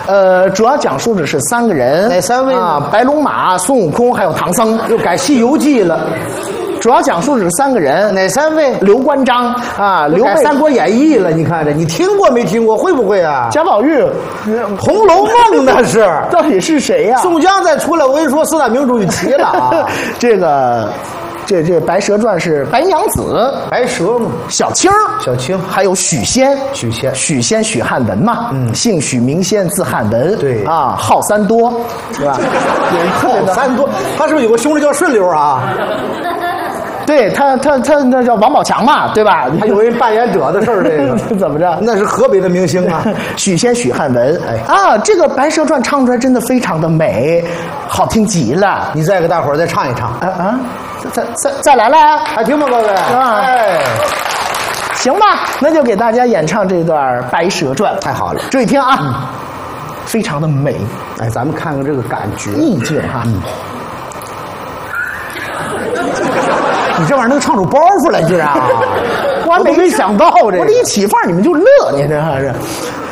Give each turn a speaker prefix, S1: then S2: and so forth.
S1: 主要讲述的是3个人，
S2: 哪3位
S1: 啊？白龙马、孙悟空还有唐僧，
S2: 又改《西游记》了。
S1: 主要讲述的是3个人，
S2: 哪3位？
S1: 刘关张啊，刘备
S2: 《三国演义》了，你看着，你听过没听过？会不会啊？
S1: 贾宝玉，
S2: 《红楼梦》那是，
S1: 到底是谁呀？
S2: 宋江再出来，我跟你说，4大名著就齐了啊。
S1: 这个。这《白蛇传》是白娘子、
S2: 白蛇嘛，
S1: 小青、还有许仙、许汉文嘛，姓许名仙，字汉文，
S2: 对
S1: 啊，号3多，是吧？
S2: 号3多，他是不是有个兄弟叫顺溜啊？
S1: 对他那叫王宝强嘛，对吧？
S2: 还有人扮演者的事儿，这个
S1: 怎么着？
S2: 那是河北的明星啊，
S1: 许仙、许汉文，啊，这个《白蛇传》唱出来真的非常的美，好听极了。
S2: 你再给大伙儿再唱一唱，
S1: 再来了，
S2: 还听吗，各位？哎，
S1: 行吧，那就给大家演唱这段《白蛇传》，
S2: 太好了，
S1: 注意听啊，非常的美。
S2: 哎，咱们看看这个感觉，
S1: 意境哈。
S2: 你这玩意儿能唱出包袱来，居然！
S1: 我还
S2: 没想到这个，
S1: 我这一起范儿你们就乐，你这还是。